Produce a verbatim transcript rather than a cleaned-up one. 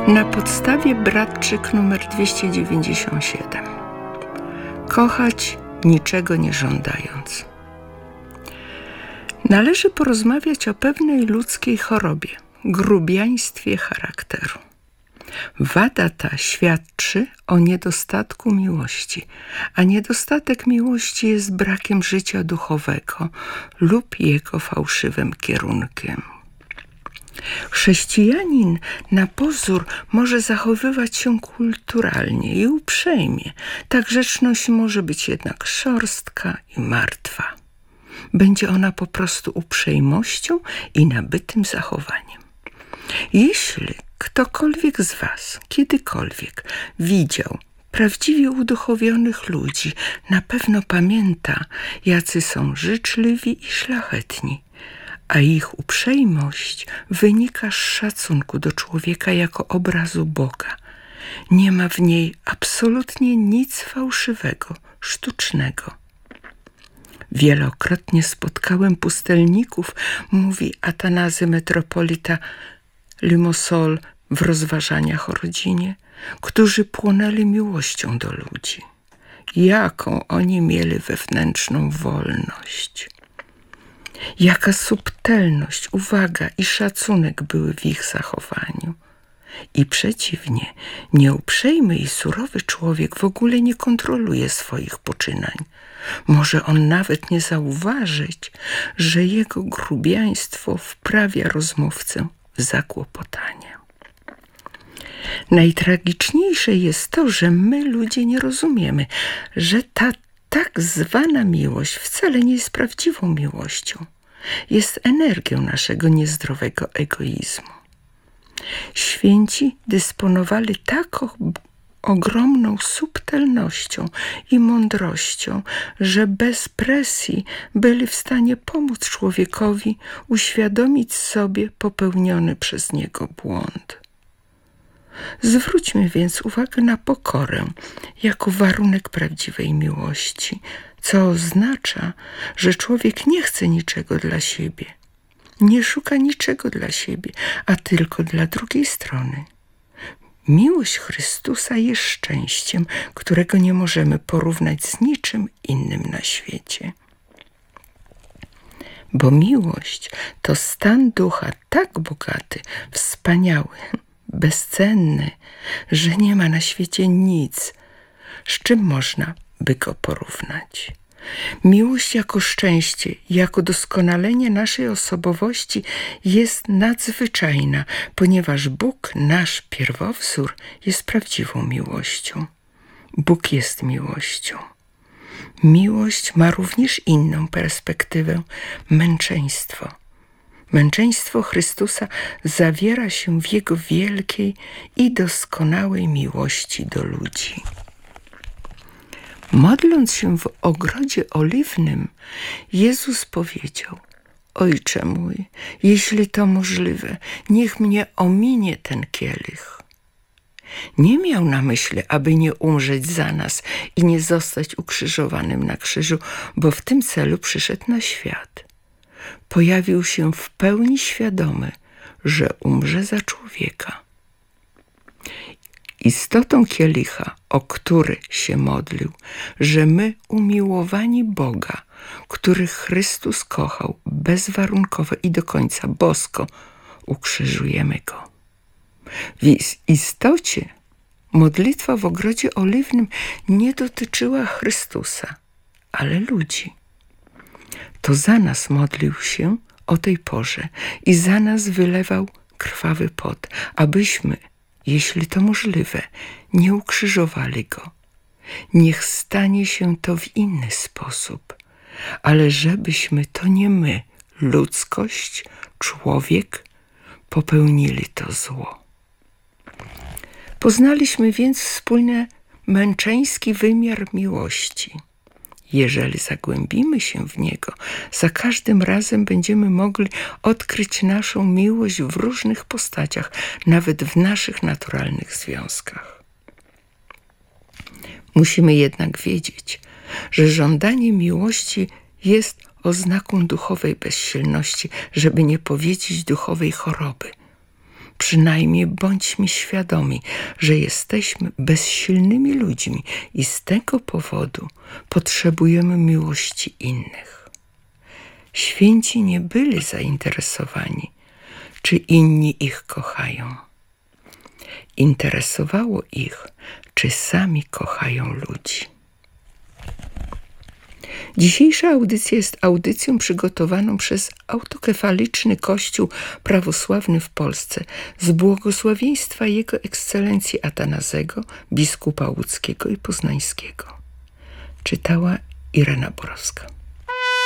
Na podstawie Bratczyk numer dwieście dziewięćdziesiąt siedem. Kochać niczego nie żądając. Należy porozmawiać o pewnej ludzkiej chorobie, grubiaństwie charakteru. Wada ta świadczy o niedostatku miłości, a niedostatek miłości jest brakiem życia duchowego lub jego fałszywym kierunkiem. Chrześcijanin na pozór może zachowywać się kulturalnie i uprzejmie. Ta grzeczność może być jednak szorstka i martwa. Będzie ona po prostu uprzejmością i nabytym zachowaniem. Jeśli ktokolwiek z was kiedykolwiek widział prawdziwie uduchowionych ludzi, na pewno pamięta, jacy są życzliwi i szlachetni, a ich uprzejmość wynika z szacunku do człowieka jako obrazu Boga. Nie ma w niej absolutnie nic fałszywego, sztucznego. Wielokrotnie spotkałem pustelników, mówi Atanazy metropolita Limosol w rozważaniach o rodzinie, którzy płonęli miłością do ludzi. Jaką oni mieli wewnętrzną wolność! Jaka subtelność, uwaga i szacunek były w ich zachowaniu. I przeciwnie, nieuprzejmy i surowy człowiek w ogóle nie kontroluje swoich poczynań. Może on nawet nie zauważyć, że jego grubiaństwo wprawia rozmówcę w zakłopotanie. Najtragiczniejsze jest to, że my, ludzie, nie rozumiemy, że ta tak zwana miłość wcale nie jest prawdziwą miłością. Jest energią naszego niezdrowego egoizmu. Święci dysponowali taką ogromną subtelnością i mądrością, że bez presji byli w stanie pomóc człowiekowi uświadomić sobie popełniony przez niego błąd. Zwróćmy więc uwagę na pokorę jako warunek prawdziwej miłości, co oznacza, że człowiek nie chce niczego dla siebie, nie szuka niczego dla siebie, a tylko dla drugiej strony. Miłość Chrystusa jest szczęściem, którego nie możemy porównać z niczym innym na świecie. Bo miłość to stan ducha tak bogaty, wspaniały, bezcenny, że nie ma na świecie nic, z czym można by go porównać. Miłość jako szczęście, jako doskonalenie naszej osobowości jest nadzwyczajna, ponieważ Bóg, nasz pierwowzór, jest prawdziwą miłością. Bóg jest miłością. Miłość ma również inną perspektywę – męczeństwo. Męczeństwo Chrystusa zawiera się w Jego wielkiej i doskonałej miłości do ludzi. Modląc się w ogrodzie oliwnym, Jezus powiedział: Ojcze mój, jeśli to możliwe, niech mnie ominie ten kielich. Nie miał na myśli, aby nie umrzeć za nas i nie zostać ukrzyżowanym na krzyżu, bo w tym celu przyszedł na świat. Pojawił się w pełni świadomy, że umrze za człowieka. Istotą kielicha, o który się modlił, że my, umiłowani Boga, których Chrystus kochał bezwarunkowo i do końca bosko, ukrzyżujemy Go. W istocie modlitwa w ogrodzie oliwnym nie dotyczyła Chrystusa, ale ludzi. To za nas modlił się o tej porze i za nas wylewał krwawy pot, abyśmy, jeśli to możliwe, nie ukrzyżowali Go. Niech stanie się to w inny sposób, ale żebyśmy to nie my, ludzkość, człowiek, popełnili to zło. Poznaliśmy więc wspólnie męczeński wymiar miłości. Jeżeli zagłębimy się w niego, za każdym razem będziemy mogli odkryć naszą miłość w różnych postaciach, nawet w naszych naturalnych związkach. Musimy jednak wiedzieć, że żądanie miłości jest oznaką duchowej bezsilności, żeby nie powiedzieć duchowej choroby. Przynajmniej bądźmy świadomi, że jesteśmy bezsilnymi ludźmi i z tego powodu potrzebujemy miłości innych. Święci nie byli zainteresowani, czy inni ich kochają. Interesowało ich, czy sami kochają ludzi. Dzisiejsza audycja jest audycją przygotowaną przez autokefaliczny Kościół prawosławny w Polsce z błogosławieństwa Jego Ekscelencji Atanazego, biskupa łódzkiego i poznańskiego. Czytała Irena Borowska.